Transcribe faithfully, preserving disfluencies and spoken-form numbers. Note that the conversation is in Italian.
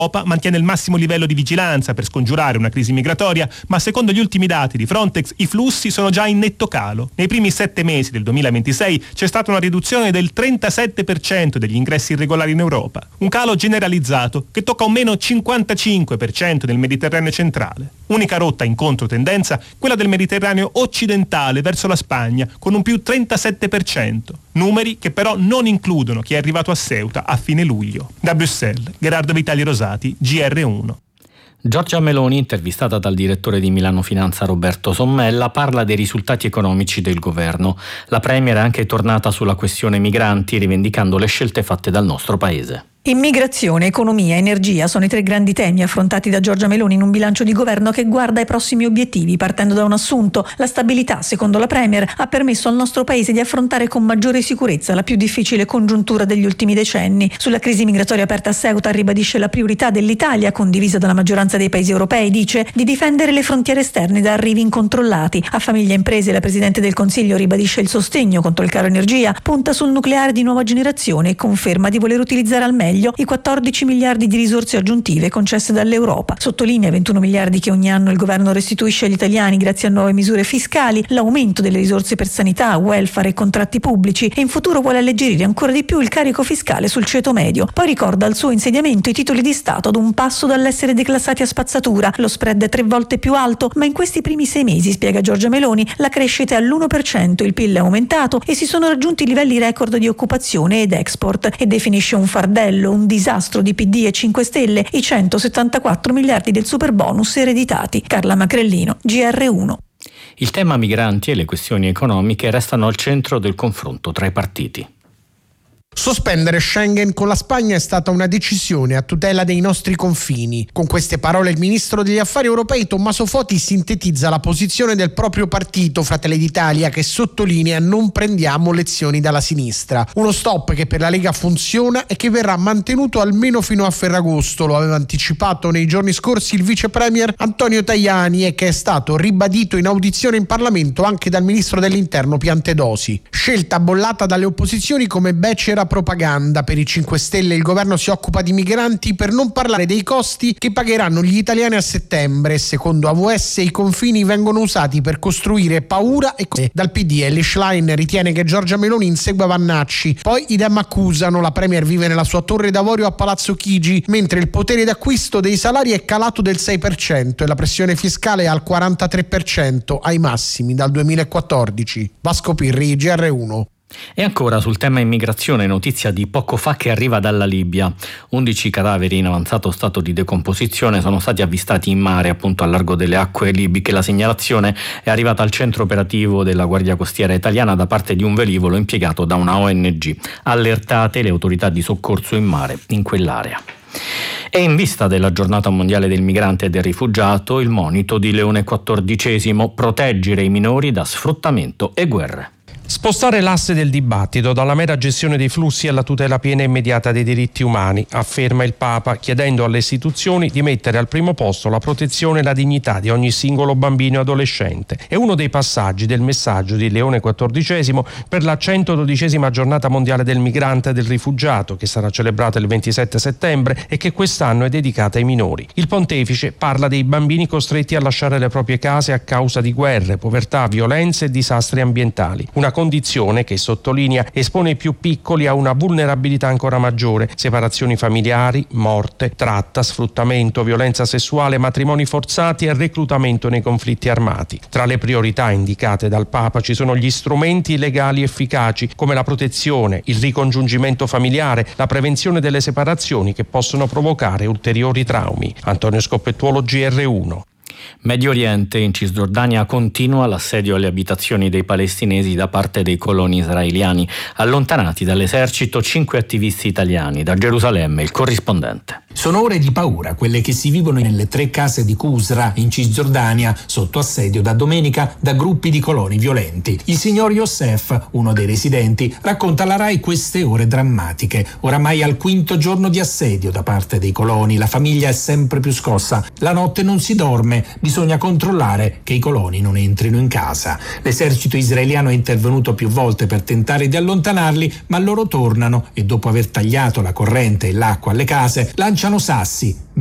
mantiene il massimo livello di vigilanza per scongiurare una crisi migratoria, ma secondo gli ultimi dati di Frontex i flussi sono già in netto calo. Nei primi sette mesi del duemilaventisei c'è stata una riduzione del trentasette per cento degli ingressi irregolari in Europa, un calo generalizzato che tocca un meno cinquantacinque per cento nel Mediterraneo centrale. Unica rotta in controtendenza, quella del Mediterraneo occidentale verso la Spagna, con un più trentasette per cento. Numeri che però non includono chi è arrivato a Ceuta a fine luglio. Da Bruxelles, Gerardo Vitali Rosati, G R uno. Giorgia Meloni, intervistata dal direttore di Milano Finanza Roberto Sommella, parla dei risultati economici del governo. La Premier è anche tornata sulla questione migranti, rivendicando le scelte fatte dal nostro paese. Immigrazione, economia, energia sono i tre grandi temi affrontati da Giorgia Meloni in un bilancio di governo che guarda ai prossimi obiettivi, partendo da un assunto: la stabilità, secondo la Premier, ha permesso al nostro paese di affrontare con maggiore sicurezza la più difficile congiuntura degli ultimi decenni. Sulla crisi migratoria aperta a Ceuta ribadisce la priorità dell'Italia, condivisa dalla maggioranza dei paesi europei, dice, di difendere le frontiere esterne da arrivi incontrollati. A famiglie e imprese la Presidente del Consiglio ribadisce il sostegno contro il caro energia, punta sul nucleare di nuova generazione e conferma di voler utilizzare al meglio i quattordici miliardi di risorse aggiuntive concesse dall'Europa. Sottolinea ventuno miliardi che ogni anno il governo restituisce agli italiani grazie a nuove misure fiscali, l'aumento delle risorse per sanità, welfare e contratti pubblici, e in futuro vuole alleggerire ancora di più il carico fiscale sul ceto medio. Poi ricorda al suo insediamento i titoli di Stato ad un passo dall'essere declassati a spazzatura. Lo spread è tre volte più alto, ma in questi primi sei mesi, spiega Giorgia Meloni, la crescita è all'uno per cento, il P I L è aumentato e si sono raggiunti livelli record di occupazione ed export, e definisce un fardello, un disastro di P D e cinque Stelle i centosettantaquattro miliardi del superbonus ereditati. Carla Macrellino, G R uno. Il tema migranti e le questioni economiche restano al centro del confronto tra i partiti. Sospendere Schengen con la Spagna è stata una decisione a tutela dei nostri confini. Con queste parole il ministro degli affari europei Tommaso Foti sintetizza la posizione del proprio partito Fratelli d'Italia, che sottolinea: non prendiamo lezioni dalla sinistra. Uno stop che per la Lega funziona e che verrà mantenuto almeno fino a Ferragosto, lo aveva anticipato nei giorni scorsi il vice premier Antonio Tajani e che è stato ribadito in audizione in Parlamento anche dal ministro dell'Interno Piantedosi. Scelta bollata dalle opposizioni come becera propaganda. Per i cinque Stelle il governo si occupa di migranti, per non parlare dei costi che pagheranno gli italiani a settembre. Secondo A V S i confini vengono usati per costruire paura e cose. Dal P D Elly Schlein ritiene che Giorgia Meloni insegua Vannacci. Poi i Dem accusano: la Premier vive nella sua torre d'avorio a Palazzo Chigi, mentre il potere d'acquisto dei salari è calato del sei per cento e la pressione fiscale è al quarantatré per cento, ai massimi dal duemilaquattordici. Vasco Pirri, G R uno. E ancora sul tema immigrazione, notizia di poco fa che arriva dalla Libia. undici cadaveri in avanzato stato di decomposizione sono stati avvistati in mare, appunto al largo delle acque libiche. La segnalazione è arrivata al centro operativo della Guardia Costiera italiana da parte di un velivolo impiegato da una O N G. Allertate le autorità di soccorso in mare in quell'area. E in vista della giornata mondiale del migrante e del rifugiato, il monito di Leone quattordicesimo: proteggere i minori da sfruttamento e guerre. Spostare l'asse del dibattito dalla mera gestione dei flussi alla tutela piena e immediata dei diritti umani, afferma il Papa, chiedendo alle istituzioni di mettere al primo posto la protezione e la dignità di ogni singolo bambino e adolescente. È uno dei passaggi del messaggio di Leone quattordicesimo per la centododicesima giornata mondiale del migrante e del rifugiato, che sarà celebrata il ventisette settembre e che quest'anno è dedicata ai minori. Il pontefice parla dei bambini costretti a lasciare le proprie case a causa di guerre, povertà, violenze e disastri ambientali. Una condizione che, sottolinea, espone i più piccoli a una vulnerabilità ancora maggiore: separazioni familiari, morte, tratta, sfruttamento, violenza sessuale, matrimoni forzati e reclutamento nei conflitti armati. Tra le priorità indicate dal Papa ci sono gli strumenti legali efficaci come la protezione, il ricongiungimento familiare, la prevenzione delle separazioni che possono provocare ulteriori traumi. Antonio Scoppettuolo, G R uno. Medio Oriente, in Cisgiordania continua l'assedio alle abitazioni dei palestinesi da parte dei coloni israeliani. Allontanati dall'esercito cinque attivisti italiani. Da Gerusalemme il corrispondente. Sono ore di paura quelle che si vivono nelle tre case di Qusra in Cisgiordania, sotto assedio da domenica da gruppi di coloni violenti. Il signor Youssef, uno dei residenti, racconta alla RAI queste ore drammatiche. Oramai al quinto giorno di assedio da parte dei coloni, la famiglia è sempre più scossa. La notte non si dorme, Bisogna controllare che i coloni non entrino in casa. L'esercito israeliano è intervenuto più volte per tentare di allontanarli, ma loro tornano e dopo aver tagliato la corrente e l'acqua alle case lanciano sassi,